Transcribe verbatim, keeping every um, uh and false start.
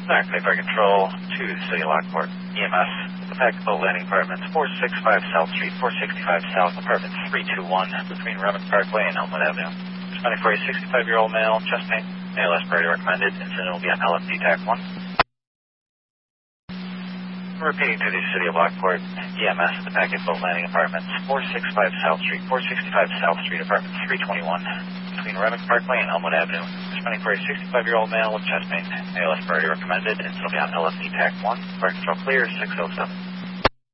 Back Bay Fire Control to City of Lockport. E M S, the Pack Boat Landing Apartments, four sixty-five South Street, four sixty-five South, Apartments three two one, between Remick Parkway and Elmwood Avenue. Responding for a sixty-five-year-old male, chest pain, A L S priority recommended, incident will be on L F D TAC one. Repeating to the City of Lockport, E M S, the Packet Boat Landing Apartments, four sixty-five South Street, four sixty-five South Street, Apartments three twenty-one, between Remick Parkway and Elmwood Avenue. Responding for a sixty-five-year-old male with chest pain, A L S priority recommended, incident will be on L F D TAC one. Fire control clear, six oh seven.